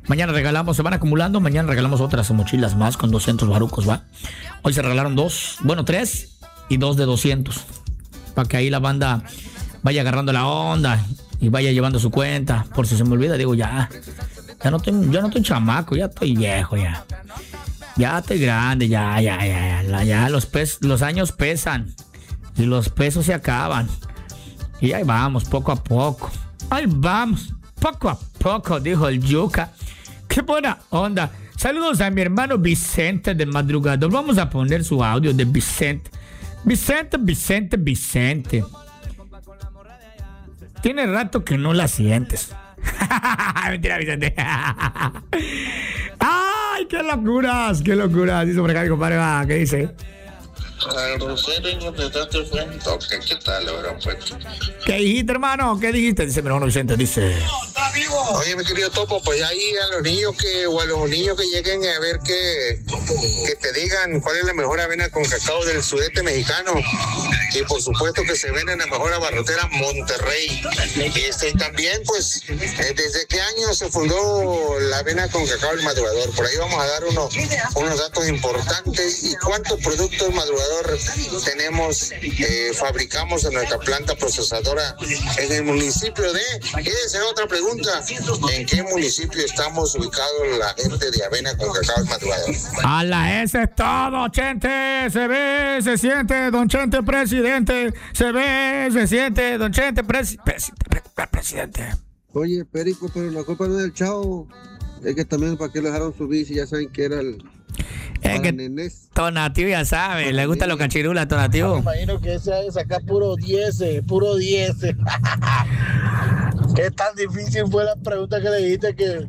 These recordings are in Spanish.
Mañana regalamos, se van acumulando, mañana regalamos otras mochilas más con 200 barucos, ¿va? Hoy se regalaron 3 y 2 de 200. Para que ahí la banda vaya agarrando la onda y vaya llevando su cuenta. Por si se me olvida, digo, ya no estoy chamaco, ya estoy viejo, ya. Ya estoy grande, ya los años pesan y los pesos se acaban. Y ahí vamos, poco a poco. Ahí vamos, poco a poco, dijo el Yuca. Qué buena onda. Saludos a mi hermano Vicente del Madrugador. Vamos a poner su audio de Vicente. Vicente. Tiene rato que no la sientes. Mentira, Vicente. ¡Ay, qué locuras! Dice por acá mi compadre, ¿qué dice? ¿Qué tal, ¿Qué dijiste, hermano? ¿Qué dijiste? Dice mi hermano Vicente, dice... Oye, mi querido Topo, pues ahí a los niños que lleguen a ver que te digan cuál es la mejor avena con cacao del sudeste mexicano. Y por supuesto que se vende en la mejor abarrotera Monterrey. Y también, pues, ¿desde qué año se fundó la avena con cacao El Madrugador? Por ahí vamos a dar unos datos importantes. ¿Y cuántos productos Madrugador fabricamos en nuestra planta procesadora en el municipio de... Esa es otra pregunta. ¿En qué municipio estamos ubicados la gente de avena con cacao El Madrugador? A la S es todo, Chente. Se ve, se siente, don Chente, presidente. Se ve, se siente, don Chente, presidente. Oye, Perico, pero la culpa no es del Chavo. Es que también para qué le dejaron su bici, ya saben que era el... Es que Tonatiuh ya sabe, le gusta los cachirulas, Tonatiuh. Me imagino que ese ha de sacar puro 10. ¿Qué tan difícil fue la pregunta que le dijiste que...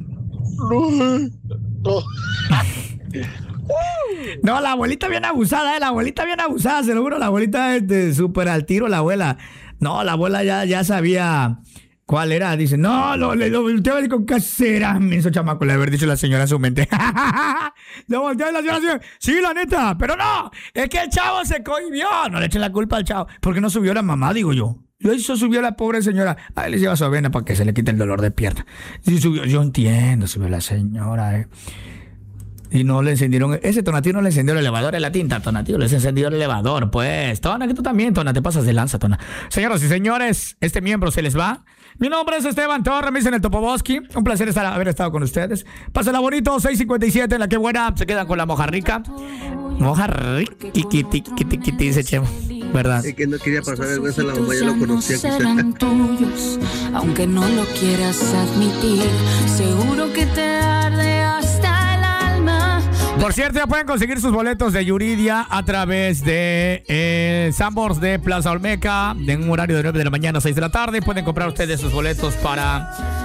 No, la abuelita bien abusada, se lo juro, la abuelita es súper al tiro, la abuela. No, la abuela ya sabía cuál era, dice, no, le volteó a ver con qué será, menso chamaco, le haber dicho la señora en su mente. Le volteó a la señora, sí, la neta, pero no, es que el Chavo se cohibió, no le echen la culpa al Chavo, porque no subió la mamá, digo yo. Eso subió la pobre señora. Ahí le lleva su avena para que se le quite el dolor de pierna. Sí, subió, yo entiendo, subió la señora. Y no le encendieron. Ese Tonatiuh no le encendió el elevador, es la tinta, Tonatiuh. Les encendió el elevador, pues. Tona, que tú también, Tona, te pasas de lanza, Tona. Señoras y señores, este miembro se les va. Mi nombre es Esteban Torres, me dicen el Topoboski. Un placer haber estado con ustedes. Pásenla bonito, 6:57 en la que buena. Se quedan con la moja rica. Moja rica, dice Chemo. ¿Verdad? Es que no quería pasar vergüenza, la mamá ya lo conocía. Serán tuyos, aunque no lo quieras admitir. Seguro que te arde hasta el alma. Por cierto, ya pueden conseguir sus boletos de Yuridia a través de Sanborns de Plaza Olmeca, en un horario de 9 de la mañana a 6 de la tarde. Pueden comprar ustedes sus boletos para